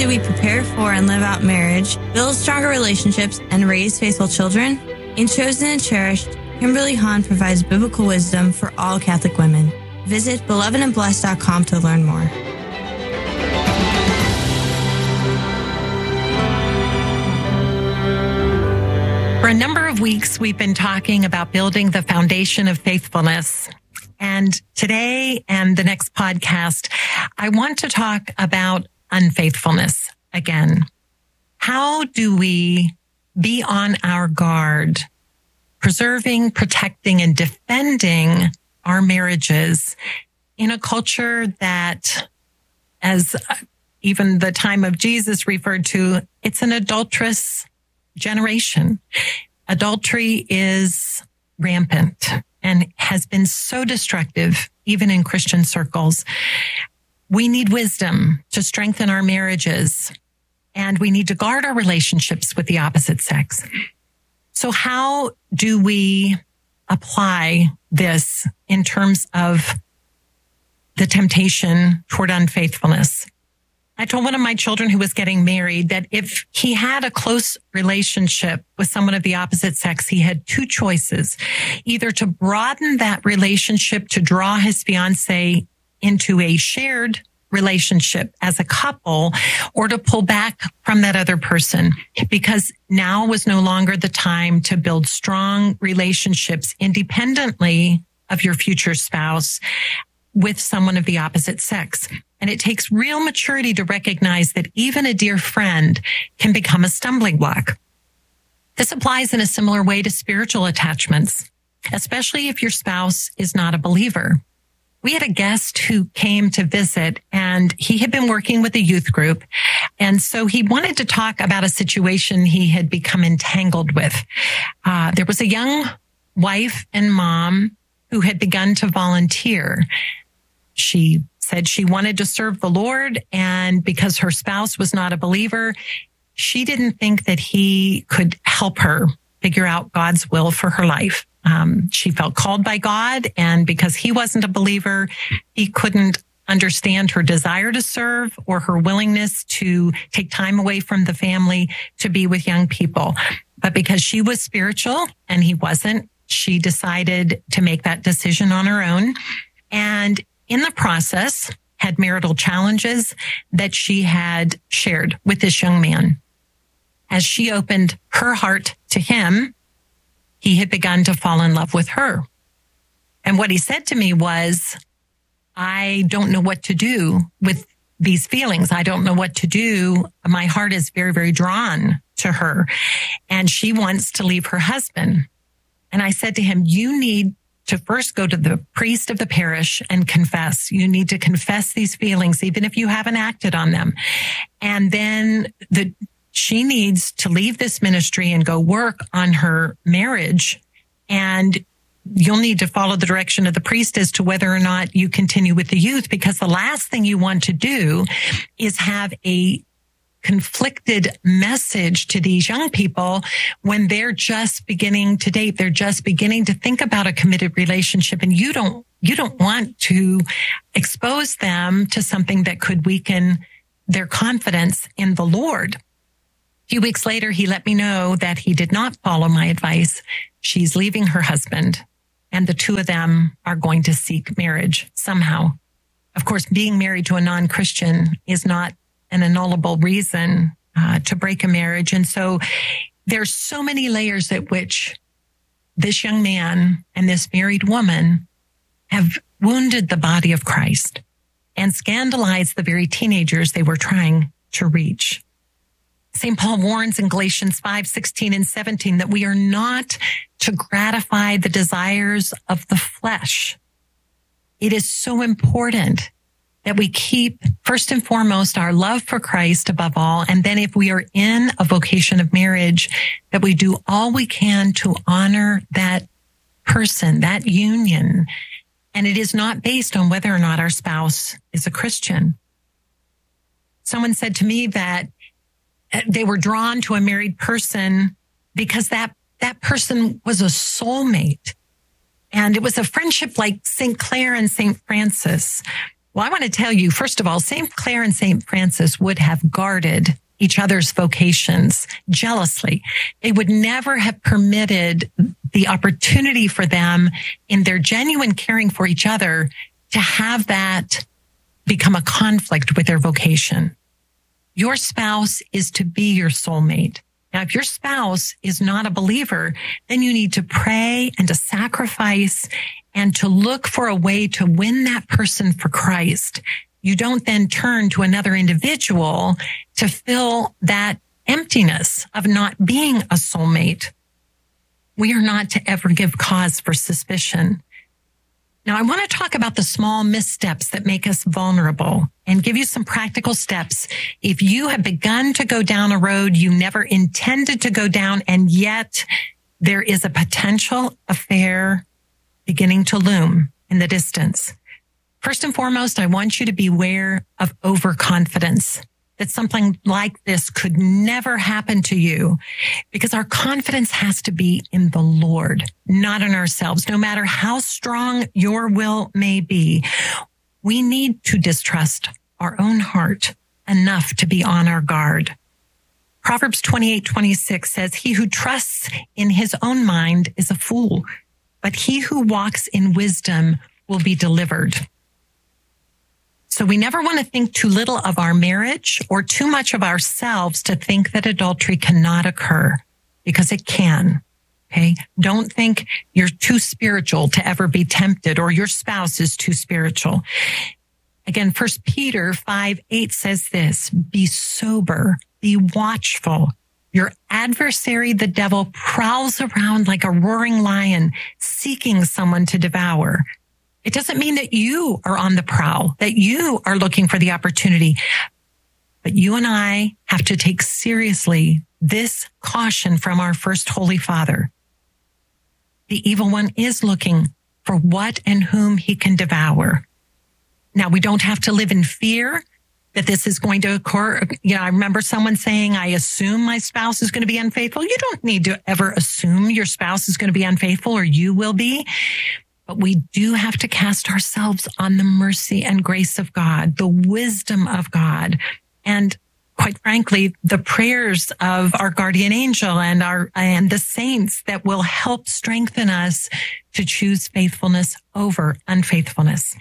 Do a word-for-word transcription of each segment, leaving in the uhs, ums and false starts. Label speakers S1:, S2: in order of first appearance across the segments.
S1: do we prepare for and live out marriage, build stronger relationships, and raise faithful children? In Chosen and Cherished, Kimberly Hahn provides biblical wisdom for all Catholic women. Visit beloved and blessed dot com to learn more.
S2: For a number of weeks, we've been talking about building the foundation of faithfulness. And today and the next podcast, I want to talk about unfaithfulness again. How do we be on our guard, preserving, protecting, and defending our marriages in a culture that, as even the time of Jesus referred to, it's an adulterous generation. Adultery is rampant and has been so destructive, even in Christian circles. We need wisdom to strengthen our marriages, and we need to guard our relationships with the opposite sex. So how do we apply this in terms of the temptation toward unfaithfulness? I told one of my children who was getting married that if he had a close relationship with someone of the opposite sex, he had two choices: either to broaden that relationship to draw his fiancée into a shared relationship as a couple, or to pull back from that other person, because now was no longer the time to build strong relationships independently of your future spouse with someone of the opposite sex. And it takes real maturity to recognize that even a dear friend can become a stumbling block. This applies in a similar way to spiritual attachments, especially if your spouse is not a believer. We had a guest who came to visit, and he had been working with a youth group. And so he wanted to talk about a situation he had become entangled with. Uh, there was a young wife and mom who had begun to volunteer. She said she wanted to serve the Lord, and because her spouse was not a believer, she didn't think that he could help her figure out God's will for her life. Um, she felt called by God, and because he wasn't a believer, he couldn't understand her desire to serve or her willingness to take time away from the family to be with young people. But because she was spiritual and he wasn't, she decided to make that decision on her own. And in the process, had marital challenges that she had shared with this young man. As she opened her heart to him, he had begun to fall in love with her. And what he said to me was, I don't know what to do with these feelings. I don't know what to do. My heart is very, very drawn to her, and she wants to leave her husband. And I said to him, you need to first go to the priest of the parish and confess. You need to confess these feelings, even if you haven't acted on them. And then the she needs to leave this ministry and go work on her marriage. And you'll need to follow the direction of the priest as to whether or not you continue with the youth, because the last thing you want to do is have a conflicted message to these young people when they're just beginning to date. They're just beginning to think about a committed relationship, and you don't, you don't want to expose them to something that could weaken their confidence in the Lord. A few weeks later, he let me know that he did not follow my advice. She's leaving her husband, and the two of them are going to seek marriage somehow. Of course, being married to a non-Christian is not an annullable reason uh, to break a marriage. And so there's so many layers at which this young man and this married woman have wounded the body of Christ and scandalized the very teenagers they were trying to reach. Saint Paul warns in Galatians five, sixteen and seventeen that we are not to gratify the desires of the flesh. It is so important that we keep, first and foremost, our love for Christ above all. And then if we are in a vocation of marriage, that we do all we can to honor that person, that union. And it is not based on whether or not our spouse is a Christian. Someone said to me that they were drawn to a married person because that, that person was a soulmate. And it was a friendship like Saint Clare and Saint Francis. Well, I want to tell you, first of all, Saint Clare and Saint Francis would have guarded each other's vocations jealously. They would never have permitted the opportunity for them in their genuine caring for each other to have that become a conflict with their vocation. Your spouse is to be your soulmate. Now, if your spouse is not a believer, then you need to pray and to sacrifice and to look for a way to win that person for Christ. You don't then turn to another individual to fill that emptiness of not being a soulmate. We are not to ever give cause for suspicion. Now, I want to talk about the small missteps that make us vulnerable and give you some practical steps. If you have begun to go down a road you never intended to go down, and yet there is a potential affair beginning to loom in the distance. First and foremost, I want you to beware of overconfidence, that something like this could never happen to you, because our confidence has to be in the Lord, not in ourselves. No matter how strong your will may be, we need to distrust our own heart enough to be on our guard. Proverbs twenty-eight twenty-six says, "He who trusts in his own mind is a fool, but he who walks in wisdom will be delivered." So we never want to think too little of our marriage or too much of ourselves to think that adultery cannot occur, because it can. Okay. Don't think you're too spiritual to ever be tempted, or your spouse is too spiritual. Again, First Peter five eight says this: "Be sober, be watchful. Your adversary, the devil, prowls around like a roaring lion, seeking someone to devour." It doesn't mean that you are on the prowl, that you are looking for the opportunity. But you and I have to take seriously this caution from our first Holy Father. The evil one is looking for what and whom he can devour. Now, we don't have to live in fear that this is going to occur. You know, I remember someone saying, "I assume my spouse is going to be unfaithful." You don't need to ever assume your spouse is going to be unfaithful, or you will be. But we do have to cast ourselves on the mercy and grace of God, the wisdom of God, and quite frankly, the prayers of our guardian angel and our and the saints that will help strengthen us to choose faithfulness over unfaithfulness.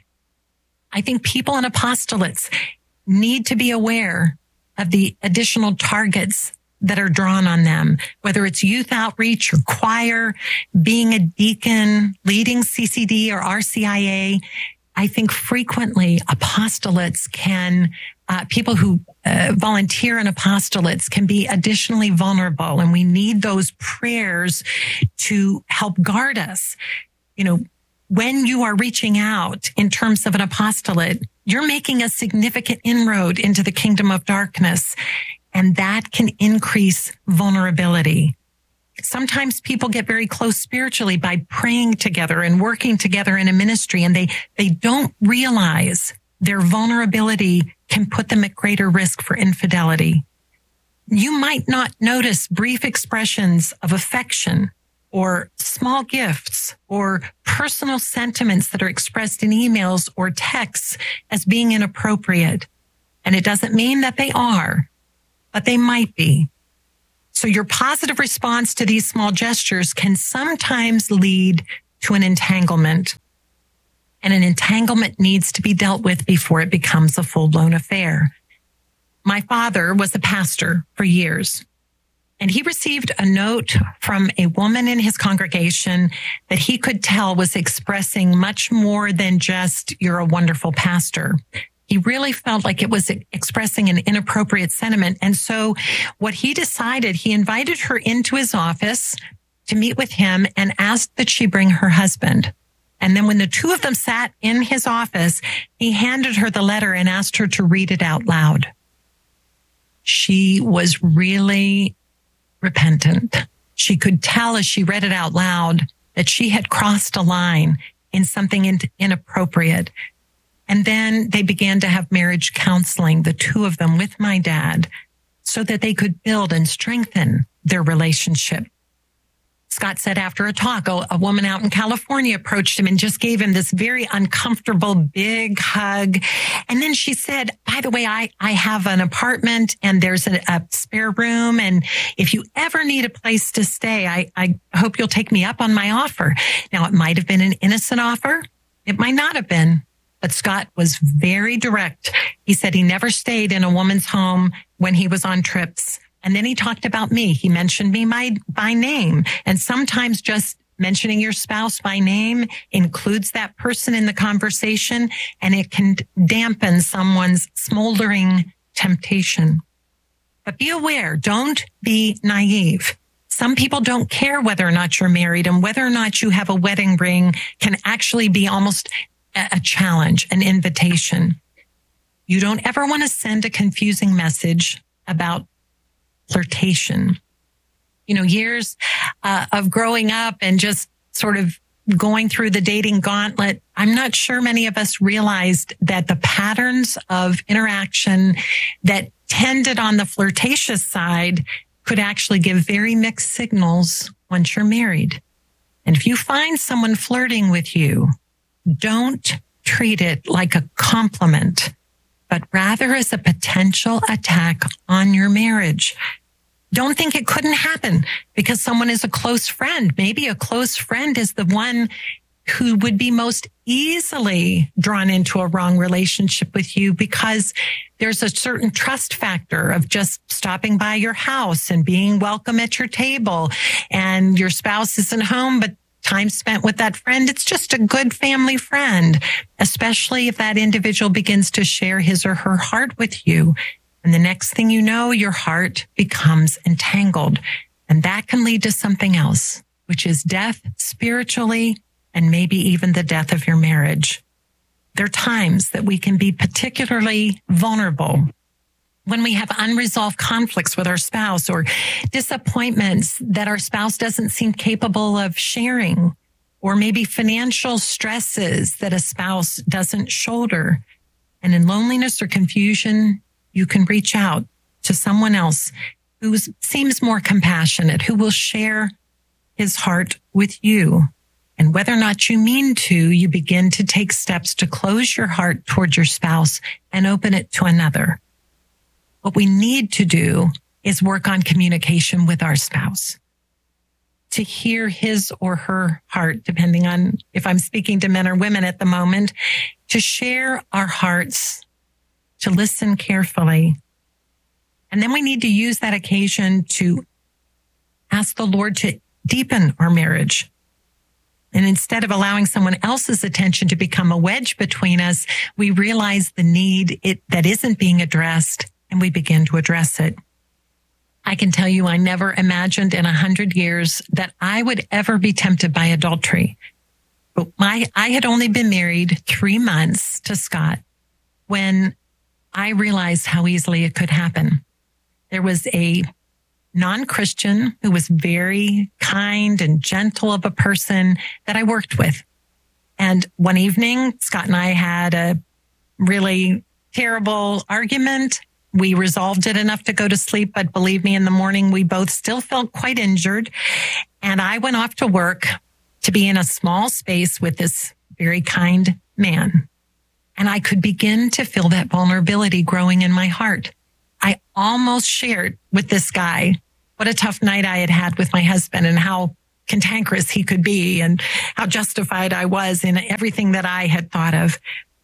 S2: I think people and apostolates need to be aware of the additional targets that are drawn on them, whether it's youth outreach or choir, being a deacon, leading C C D or R C I A. I think frequently apostolates can, uh, people who uh, volunteer in apostolates can be additionally vulnerable, and we need those prayers to help guard us. You know, when you are reaching out in terms of an apostolate, you're making a significant inroad into the kingdom of darkness. And that can increase vulnerability. Sometimes people get very close spiritually by praying together and working together in a ministry, and they, they don't realize their vulnerability can put them at greater risk for infidelity. You might not notice brief expressions of affection or small gifts or personal sentiments that are expressed in emails or texts as being inappropriate. And it doesn't mean that they are, but they might be. So your positive response to these small gestures can sometimes lead to an entanglement. And an entanglement needs to be dealt with before it becomes a full-blown affair. My father was a pastor for years, and he received a note from a woman in his congregation that he could tell was expressing much more than just, "You're a wonderful pastor." He really felt like it was expressing an inappropriate sentiment. And so what he decided, he invited her into his office to meet with him and asked that she bring her husband. And then when the two of them sat in his office, he handed her the letter and asked her to read it out loud. She was really repentant. She could tell as she read it out loud that she had crossed a line in something in- inappropriate. And then they began to have marriage counseling, the two of them with my dad, so that they could build and strengthen their relationship. Scott said after a talk, a, a woman out in California approached him and just gave him this very uncomfortable big hug. And then she said, by the way, I, I have an apartment and there's a, a spare room. And if you ever need a place to stay, I, I hope you'll take me up on my offer. Now, it might have been an innocent offer. It might not have been. But Scott was very direct. He said he never stayed in a woman's home when he was on trips. And then he talked about me. He mentioned me my, by name. And sometimes just mentioning your spouse by name includes that person in the conversation, and it can dampen someone's smoldering temptation. But be aware, don't be naive. Some people don't care whether or not you're married, and whether or not you have a wedding ring can actually be almost a challenge, an invitation. You don't ever want to send a confusing message about flirtation. You know, years uh, of growing up and just sort of going through the dating gauntlet, I'm not sure many of us realized that the patterns of interaction that tended on the flirtatious side could actually give very mixed signals once you're married. And if you find someone flirting with you, don't treat it like a compliment, but rather as a potential attack on your marriage. Don't think it couldn't happen because someone is a close friend. Maybe a close friend is the one who would be most easily drawn into a wrong relationship with you because there's a certain trust factor of just stopping by your house and being welcome at your table, and your spouse isn't home, but time spent with that friend, it's just a good family friend, especially if that individual begins to share his or her heart with you. And the next thing you know, your heart becomes entangled. And that can lead to something else, which is death spiritually, and maybe even the death of your marriage. There are times that we can be particularly vulnerable when we have unresolved conflicts with our spouse, or disappointments that our spouse doesn't seem capable of sharing, or maybe financial stresses that a spouse doesn't shoulder. And in loneliness or confusion, you can reach out to someone else who seems more compassionate, who will share his heart with you. And whether or not you mean to, you begin to take steps to close your heart toward your spouse and open it to another. What we need to do is work on communication with our spouse, to hear his or her heart, depending on if I'm speaking to men or women at the moment, to share our hearts, to listen carefully. And then we need to use that occasion to ask the Lord to deepen our marriage. And instead of allowing someone else's attention to become a wedge between us, we realize the need it, that isn't being addressed, and we begin to address it. I can tell you, I never imagined in a hundred years that I would ever be tempted by adultery. But my, I had only been married three months to Scott when I realized how easily it could happen. There was a non-Christian who was very kind and gentle of a person that I worked with. And one evening, Scott and I had a really terrible argument. We resolved it enough to go to sleep, but believe me, in the morning, we both still felt quite injured. And I went off to work to be in a small space with this very kind man. And I could begin to feel that vulnerability growing in my heart. I almost shared with this guy what a tough night I had had with my husband and how cantankerous he could be and how justified I was in everything that I had thought of.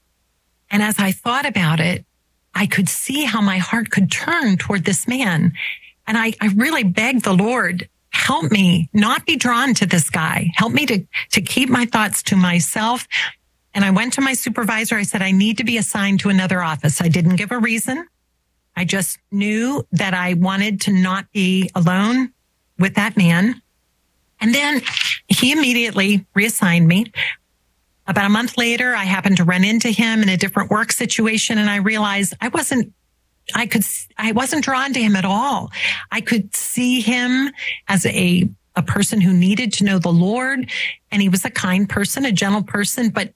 S2: And as I thought about it, I could see how my heart could turn toward this man. And I, I really begged the Lord, help me not be drawn to this guy. Help me to, to keep my thoughts to myself. And I went to my supervisor. I said, I need to be assigned to another office. I didn't give a reason. I just knew that I wanted to not be alone with that man. And then he immediately reassigned me. About a month later, I happened to run into him in a different work situation, and I realized I wasn't, I could, I wasn't drawn to him at all. I could see him as a, a person who needed to know the Lord, and he was a kind person, a gentle person, but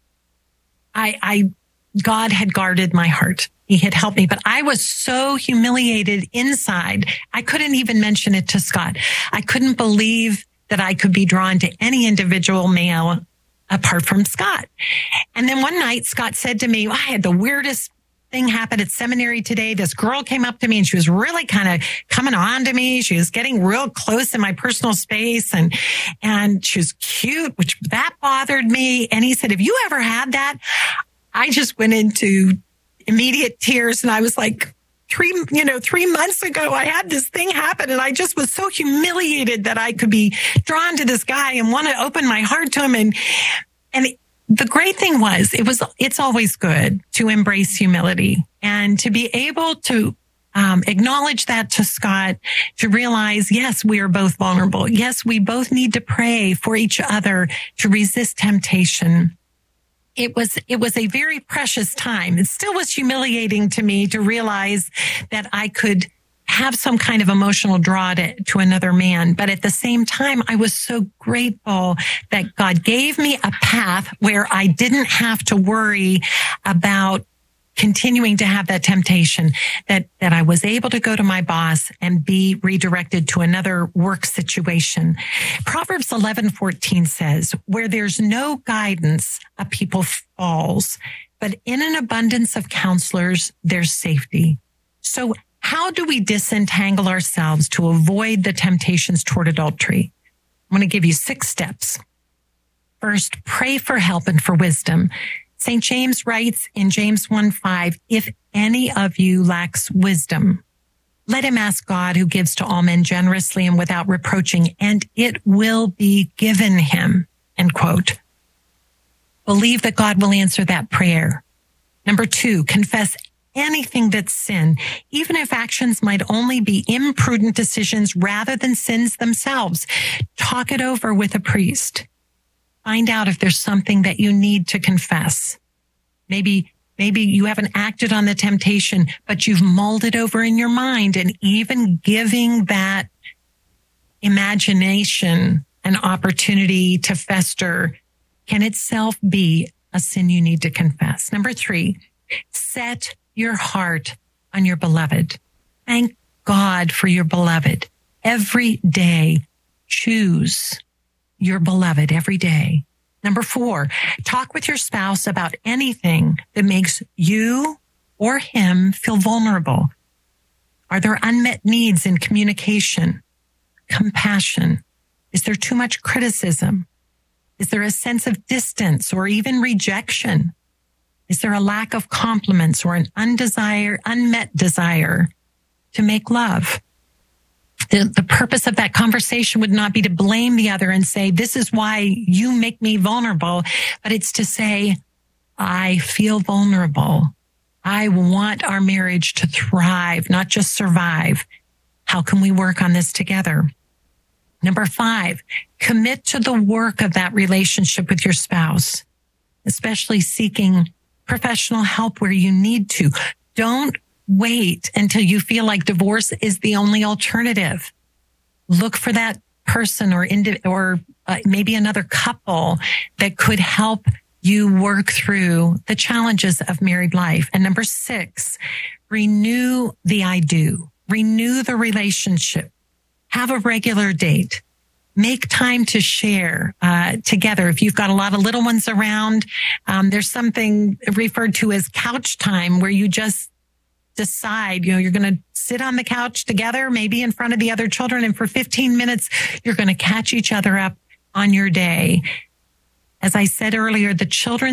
S2: I, I, God had guarded my heart. He had helped me, but I was so humiliated inside. I couldn't even mention it to Scott. I couldn't believe that I could be drawn to any individual male apart from Scott. And then one night, Scott said to me, I had the weirdest thing happen at seminary today. This girl came up to me and she was really kind of coming on to me. She was getting real close in my personal space and, and she was cute, which that bothered me. And he said, have you ever had that? I just went into immediate tears and I was like, three, you know, three months ago, I had this thing happen and I just was so humiliated that I could be drawn to this guy and want to open my heart to him. And, and the great thing was, it was, it's always good to embrace humility and to be able to um, acknowledge that to Scott, to realize, yes, we are both vulnerable. Yes, we both need to pray for each other to resist temptation. It was, it was a very precious time. It still was humiliating to me to realize that I could have some kind of emotional draw to, to another man. But at the same time, I was so grateful that God gave me a path where I didn't have to worry about continuing to have that temptation, that, that I was able to go to my boss and be redirected to another work situation. Proverbs eleven fourteen says, where there's no guidance, a people falls, but in an abundance of counselors, there's safety. So how do we disentangle ourselves to avoid the temptations toward adultery? I'm going to give you six steps. First, pray for help and for wisdom. Saint James writes in James one five, if any of you lacks wisdom, let him ask God who gives to all men generously and without reproaching, and it will be given him, end quote. Believe that God will answer that prayer. Number two, confess anything that's sin, even if actions might only be imprudent decisions rather than sins themselves. Talk it over with a priest. Find out if there's something that you need to confess. Maybe, maybe you haven't acted on the temptation, but you've mulled it over in your mind, and even giving that imagination an opportunity to fester can itself be a sin you need to confess. Number three, set your heart on your beloved. Thank God for your beloved. Every day, choose your beloved every day. Number four, talk with your spouse about anything that makes you or him feel vulnerable. Are there unmet needs in communication, compassion? Is there too much criticism? Is there a sense of distance or even rejection? Is there a lack of compliments or an undesired, unmet desire to make love? The, the purpose of that conversation would not be to blame the other and say, this is why you make me vulnerable, but it's to say, I feel vulnerable. I want our marriage to thrive, not just survive. How can we work on this together? Number five, commit to the work of that relationship with your spouse, especially seeking professional help where you need to. Don't wait until you feel like divorce is the only alternative. Look for that person or indi- or uh, maybe another couple that could help you work through the challenges of married life. And number six, renew the I do. Renew the relationship. Have a regular date. Make time to share uh, together. If you've got a lot of little ones around, um, there's something referred to as couch time where you just decide, you know, you're going to sit on the couch together, maybe in front of the other children. And for fifteen minutes, you're going to catch each other up on your day. As I said earlier, the children